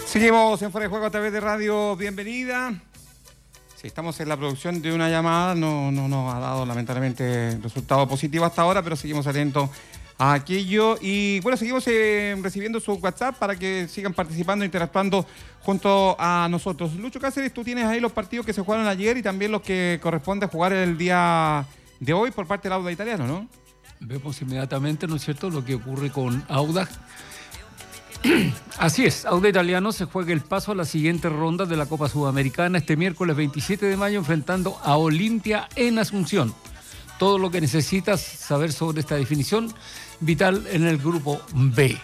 Seguimos en Fuera de Juego a través de Radio Bienvenida. Sí, estamos en la producción de una llamada, no nos ha dado lamentablemente resultado positivo hasta ahora, pero seguimos atentos a aquello. Y bueno, seguimos recibiendo su WhatsApp para que sigan participando, interactuando junto a nosotros. Lucho Cáceres, tú tienes ahí los partidos que se jugaron ayer y también los que corresponde jugar el día de hoy por parte del Audax Italiano, ¿no? Vemos inmediatamente, ¿no es cierto?, lo que ocurre con Audax. Así es, Audax Italiano se juega el paso a la siguiente ronda de la Copa Sudamericana este miércoles 27 de mayo enfrentando a Olimpia en Asunción. Todo lo que necesitas saber sobre esta definición vital en el grupo B.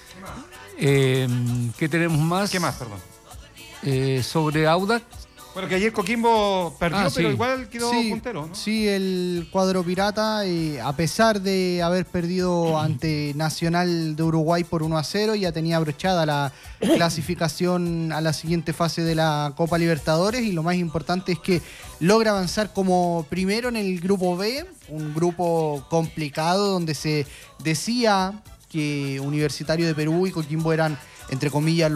¿Qué tenemos más? ¿Qué más, perdón? Sobre Audax. Bueno, que ayer Coquimbo perdió, pero igual quedó puntero, ¿no? Sí, el cuadro pirata, a pesar de haber perdido ante Nacional de Uruguay por 1-0, ya tenía abrochada la clasificación a la siguiente fase de la Copa Libertadores, y lo más importante es que logra avanzar como primero en el grupo B, un grupo complicado donde se decía que Universitario de Perú y Coquimbo eran, entre comillas,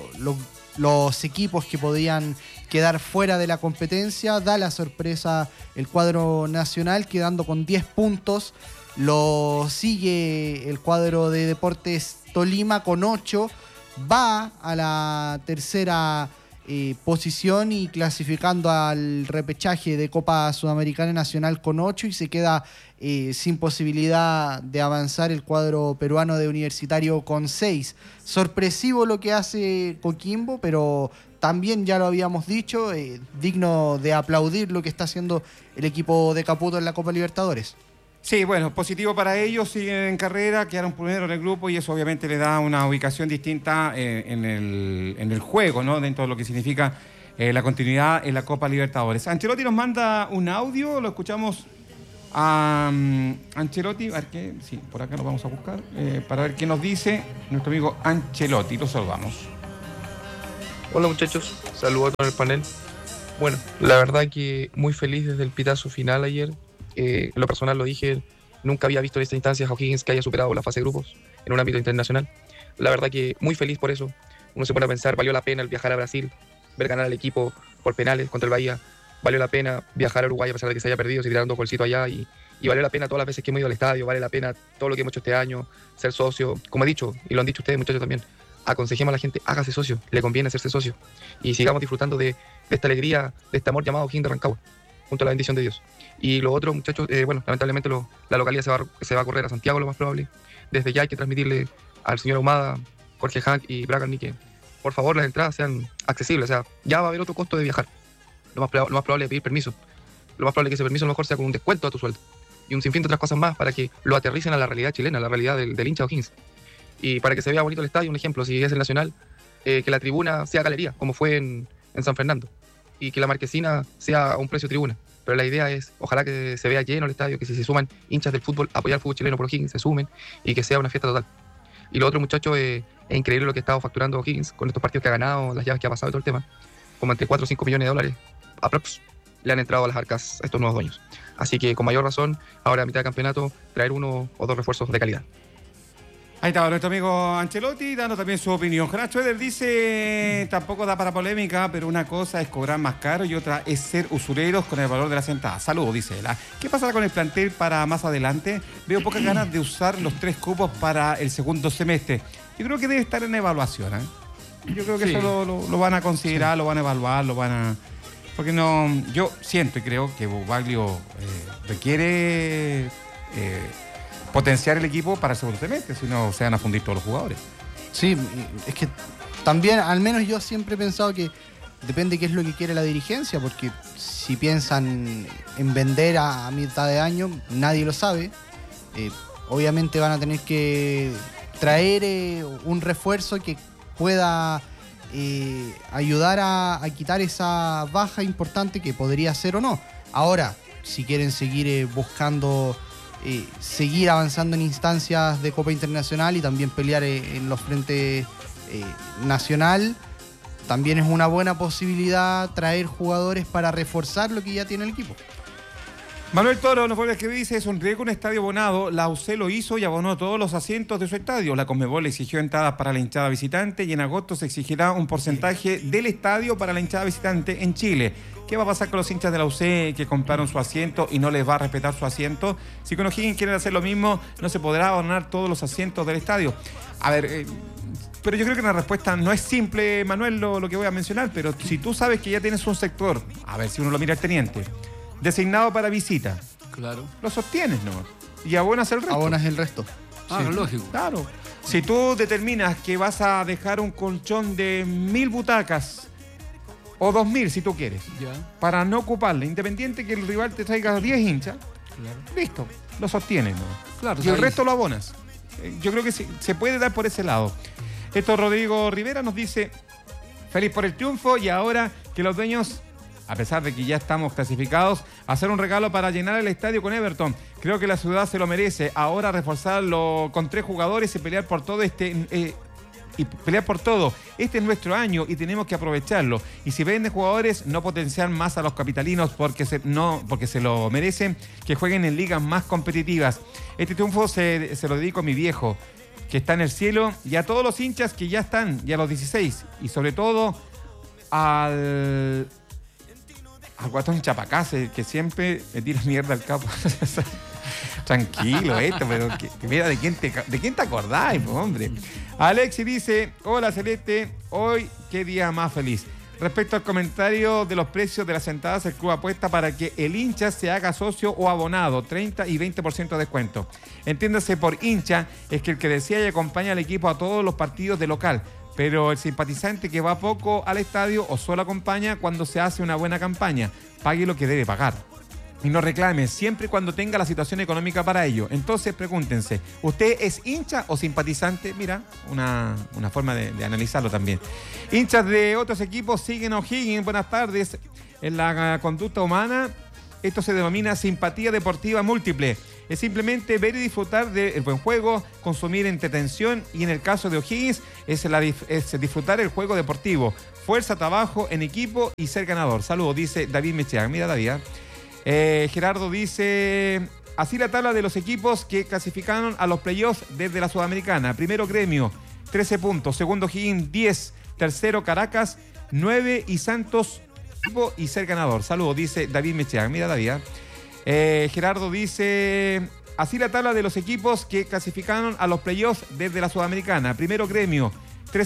los equipos que podían quedar fuera de la competencia. Da la sorpresa el cuadro nacional, quedando con 10 puntos. Lo sigue el cuadro de Deportes Tolima con 8. Va a la tercera posición y clasificando al repechaje de Copa Sudamericana Nacional con 8, y se queda sin posibilidad de avanzar el cuadro peruano de Universitario con 6. Sorpresivo lo que hace Coquimbo, pero también ya lo habíamos dicho, digno de aplaudir lo que está haciendo el equipo de Caputo en la Copa Libertadores. Sí, bueno, positivo para ellos, siguen en carrera, quedaron primero en el grupo y eso obviamente le da una ubicación distinta en el juego, ¿no? Dentro de lo que significa la continuidad en la Copa Libertadores. Ancelotti nos manda un audio, lo escuchamos a Ancelotti, a ver qué, sí, por acá lo vamos a buscar, para ver qué nos dice nuestro amigo Ancelotti. Lo saludamos. Hola muchachos, saludos a todo el panel. Bueno, la verdad que muy feliz desde el pitazo final ayer. En lo personal lo dije, nunca había visto en esta instancia a O'Higgins que haya superado la fase de grupos en un ámbito internacional. La verdad que muy feliz por eso. Uno se pone a pensar, valió la pena el viajar a Brasil, ver ganar al equipo por penales contra el Bahía. Valió la pena viajar a Uruguay a pesar de que se haya perdido, se tiraron 2 golcitos allá, y valió la pena todas las veces que hemos ido al estadio, vale la pena todo lo que hemos hecho este año, ser socio. Como he dicho, y lo han dicho ustedes muchachos también, aconsejemos a la gente, hágase socio, le conviene hacerse socio, y sigamos disfrutando de esta alegría, de este amor llamado O'Higgins de Rancagua, junto a la bendición de Dios. Y lo otro, muchachos, bueno, lamentablemente la localidad se va a correr a Santiago, lo más probable. Desde ya hay que transmitirle al señor Ahumada, Jorge Hank y Bragarni que por favor las entradas sean accesibles. O sea, ya va a haber otro costo de viajar. Lo más probable es pedir permiso. Lo más probable es que ese permiso a lo mejor sea con un descuento a tu sueldo y un sinfín de otras cosas más para que lo aterricen a la realidad chilena, a la realidad del hincha de O'Higgins. Y para que se vea bonito el estadio, un ejemplo, si es el Nacional, que la tribuna sea galería, como fue en San Fernando, y que la marquesina sea a un precio tribuna. Pero la idea es, ojalá que se vea lleno el estadio, que si se suman hinchas del fútbol, apoyar al fútbol chileno por O'Higgins, se sumen, y que sea una fiesta total. Y lo otro, muchachos, es increíble lo que ha estado facturando O'Higgins con estos partidos que ha ganado, las llaves que ha pasado y todo el tema. Como entre 4 o 5 millones de dólares, aprox, le han entrado a las arcas a estos nuevos dueños. Así que con mayor razón, ahora a mitad de campeonato, traer 1 o 2 refuerzos de calidad. Ahí estaba nuestro amigo Ancelotti dando también su opinión. Gerard Schroeder dice, tampoco da para polémica, pero una cosa es cobrar más caro y otra es ser usureros con el valor de la sentada. Saludos, dice él. ¿Qué pasará con el plantel para más adelante? Veo pocas ganas de usar los 3 cupos para el segundo semestre. Yo creo que debe estar en evaluación, ¿eh? Yo creo que sí. Eso lo van a considerar, sí. Lo van a evaluar, lo van a... Porque no, yo siento y creo que Baglio requiere... potenciar el equipo para el segundo semestre, si no se van a fundir todos los jugadores. Sí, es que también, al menos yo siempre he pensado que depende qué es lo que quiere la dirigencia, porque si piensan en vender a mitad de año, nadie lo sabe. Obviamente van a tener que traer un refuerzo que pueda ayudar a quitar esa baja importante que podría ser o no. Ahora, si quieren seguir buscando... seguir avanzando en instancias de Copa Internacional y también pelear en los frentes nacional, también es una buena posibilidad traer jugadores para reforzar lo que ya tiene el equipo. Manuel Toro nos vuelve a escribir, dice, es un riesgo un estadio abonado. La UC lo hizo y abonó todos los asientos de su estadio. La Conmebol exigió entradas para la hinchada visitante y en agosto se exigirá un porcentaje del estadio para la hinchada visitante en Chile. ¿Qué va a pasar con los hinchas de la UC que compraron su asiento y no les va a respetar su asiento? Si con O'Higgins quieren hacer lo mismo, no se podrá abonar todos los asientos del estadio. A ver, pero yo creo que la respuesta no es simple, Manuel, lo que voy a mencionar, pero si tú sabes que ya tienes un sector, a ver si uno lo mira al teniente, designado para visita, Claro. lo sostienes, ¿no? Y abonas el resto. Abonas el resto. Ah, Sí. lógico. Claro. Si tú determinas que vas a dejar un colchón de 1000 butacas, o 2000 si tú quieres, Ya. para no ocuparle, independiente que el rival te traiga 10 hinchas, Claro. listo, lo sostienes, ¿no? Claro, Y el ahí- resto lo abonas. Yo creo que se puede dar por ese lado. Esto Rodrigo Rivera nos dice, feliz por el triunfo y ahora que los dueños, a pesar de que ya estamos clasificados, hacer un regalo para llenar el estadio con Everton. Creo que la ciudad se lo merece. Ahora reforzarlo con 3 jugadores y pelear por todo Este es nuestro año y tenemos que aprovecharlo. Y si venden jugadores, no potenciar más a los capitalinos porque se lo merecen, que jueguen en ligas más competitivas. Este triunfo se lo dedico a mi viejo, que está en el cielo, y a todos los hinchas que ya están, y a los 16. Y sobre todo al Guatón Chapacase, que siempre me tira mierda al capo. Tranquilo pero mira de quién te acordás, hombre. Alexi dice, hola Celeste, hoy qué día más feliz. Respecto al comentario de los precios de las entradas, el club apuesta para que el hincha se haga socio o abonado, 30 y 20% de descuento. Entiéndase por hincha, es que el que desea y acompaña al equipo a todos los partidos de local, pero el simpatizante que va poco al estadio o solo acompaña cuando se hace una buena campaña, pague lo que debe pagar. Y no reclame, siempre y cuando tenga la situación económica para ello. Entonces pregúntense, ¿usted es hincha o simpatizante? Mira, una forma de analizarlo también. Hinchas de otros equipos siguen a O'Higgins, buenas tardes. En la conducta humana, esto se denomina simpatía deportiva múltiple. Es simplemente ver y disfrutar del buen juego, consumir entretención y en el caso de O'Higgins es disfrutar el juego deportivo. Fuerza, trabajo en equipo y ser ganador. Saludos, dice David Mechea. Mira, David. Gerardo dice, así la tabla de los equipos que clasificaron a los playoffs desde la Sudamericana. Primero Gremio, 13 puntos. Segundo O'Higgins, 10. Tercero Caracas, 9 y Santos y ser ganador. Saludos, dice David Mechea. Mira, David. Gerardo dice, así la tabla de los equipos que clasificaron a los playoffs desde la Sudamericana. Primero Gremio,